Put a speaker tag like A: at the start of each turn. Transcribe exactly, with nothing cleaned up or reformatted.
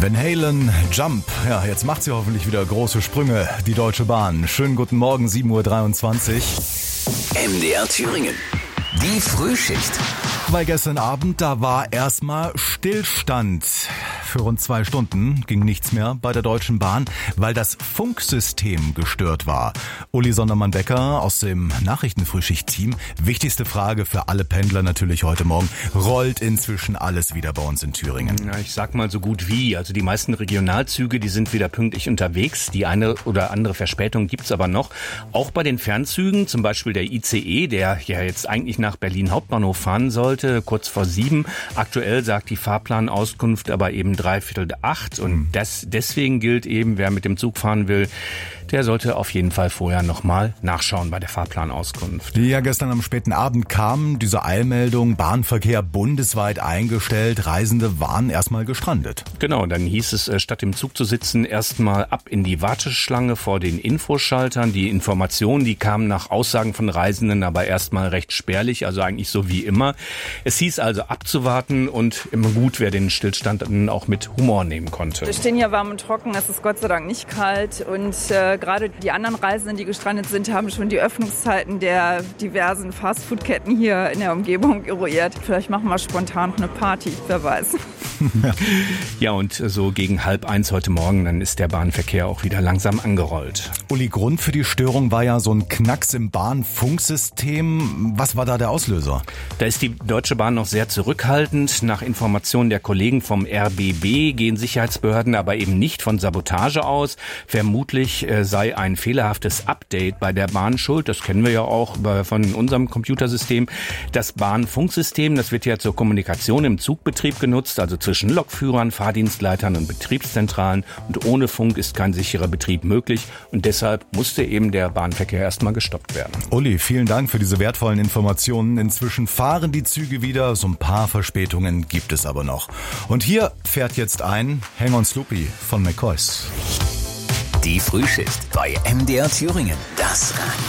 A: Van Halen, Jump. Ja, jetzt macht sie hoffentlich wieder große Sprünge, die Deutsche Bahn. Schönen guten Morgen, sieben Uhr dreiundzwanzig.
B: M D R Thüringen. Die Frühschicht.
A: Weil gestern Abend, da war erstmal Stillstand. Für rund zwei Stunden ging nichts mehr bei der Deutschen Bahn, weil das Funksystem gestört war. Uli Sondermann-Becker aus dem Nachrichtenfrühschicht-Team. Wichtigste Frage für alle Pendler natürlich heute Morgen. Rollt inzwischen alles wieder bei uns in Thüringen?
C: Ja, ich sag mal so gut wie. Also die meisten Regionalzüge, die sind wieder pünktlich unterwegs. Die eine oder andere Verspätung gibt's aber noch. Auch bei den Fernzügen, zum Beispiel der I C E, der ja jetzt eigentlich nach Berlin Hauptbahnhof fahren sollte, kurz vor sieben. Aktuell sagt die Fahrplanauskunft aber eben dreiviertel acht. Und das, deswegen gilt eben, wer mit dem Zug fahren will, der sollte auf jeden Fall vorher nochmal nachschauen bei der Fahrplanauskunft.
A: Ja, gestern am späten Abend kam diese Eilmeldung, Bahnverkehr bundesweit eingestellt, Reisende waren erstmal gestrandet.
C: Genau, dann hieß es, statt im Zug zu sitzen, erstmal ab in die Warteschlange vor den Infoschaltern. Die Informationen, die kamen nach Aussagen von Reisenden aber erstmal recht spärlich, also eigentlich so wie immer. Es hieß also abzuwarten und immer gut, wer den Stillstand dann auch mit Humor nehmen konnte.
D: Wir stehen hier warm und trocken, es ist Gott sei Dank nicht kalt und äh, gerade die anderen Reisenden, die gestrandet sind, haben schon die Öffnungszeiten der diversen Fastfood-Ketten hier in der Umgebung eruiert. Vielleicht machen wir spontan noch eine Party, wer weiß.
C: Ja, und so gegen halb eins heute Morgen, dann ist der Bahnverkehr auch wieder langsam angerollt.
A: Uli, Grund für die Störung war ja so ein Knacks im Bahnfunksystem. Was war da der Auslöser?
C: Da ist die Deutsche Bahn noch sehr zurückhaltend. Nach Informationen der Kollegen vom R B B gehen Sicherheitsbehörden aber eben nicht von Sabotage aus. Vermutlich äh, sei ein fehlerhaftes Update bei der Bahn schuld. Das kennen wir ja auch von unserem Computersystem. Das Bahnfunksystem, das wird ja zur Kommunikation im Zugbetrieb genutzt, also zwischen Lokführern, Fahrdienstleitern und Betriebszentralen. Und ohne Funk ist kein sicherer Betrieb möglich. Und deshalb musste eben der Bahnverkehr erstmal gestoppt werden.
A: Uli, vielen Dank für diese wertvollen Informationen. Inzwischen fahren die Züge wieder. So ein paar Verspätungen gibt es aber noch. Und hier fährt jetzt ein Hang on Sloopy von McCoys.
B: Die Frühschicht bei M D R Thüringen. Das Radio.